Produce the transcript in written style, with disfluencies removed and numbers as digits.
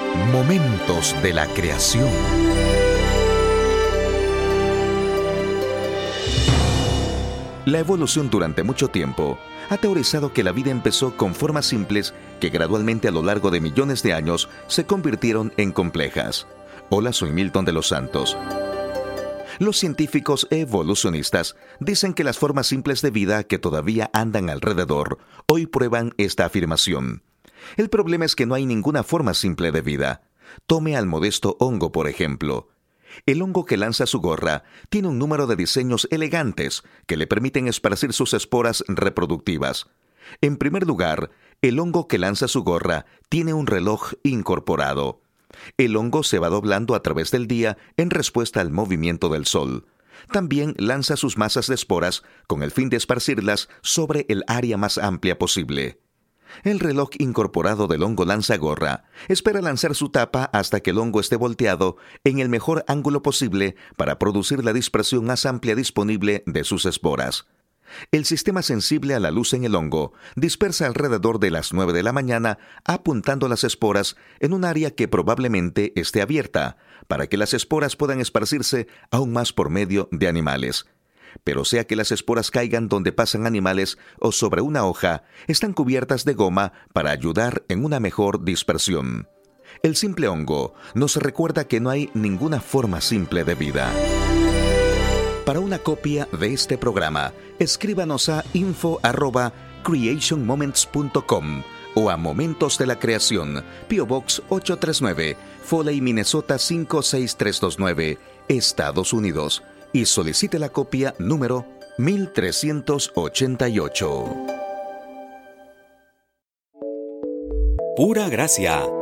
Momentos de la creación. La evolución durante mucho tiempo ha teorizado que la vida empezó con formas simples que gradualmente a lo largo de millones de años se convirtieron en complejas. Hola, soy Milton de los Santos. Los científicos evolucionistas dicen que las formas simples de vida que todavía andan alrededor hoy prueban esta afirmación. El problema es que no hay ninguna forma simple de vida. Tome al modesto hongo, por ejemplo. El hongo que lanza su gorra tiene un número de diseños elegantes que le permiten esparcir sus esporas reproductivas. En primer lugar, el hongo que lanza su gorra tiene un reloj incorporado. El hongo se va doblando a través del día en respuesta al movimiento del sol. También lanza sus masas de esporas con el fin de esparcirlas sobre el área más amplia posible. El reloj incorporado del hongo lanzagorra espera lanzar su tapa hasta que el hongo esté volteado en el mejor ángulo posible para producir la dispersión más amplia disponible de sus esporas. El sistema sensible a la luz en el hongo dispersa alrededor de las 9 de la mañana apuntando las esporas en un área que probablemente esté abierta para que las esporas puedan esparcirse aún más por medio de animales. Pero sea que las esporas caigan donde pasan animales o sobre una hoja, están cubiertas de goma para ayudar en una mejor dispersión. El simple hongo nos recuerda que no hay ninguna forma simple de vida. Para una copia de este programa, escríbanos a info@creationmoments.com o a Momentos de la Creación, P.O. Box 839, Foley, Minnesota 56329, Estados Unidos. Y solicite la copia número 1388. Pura gracia,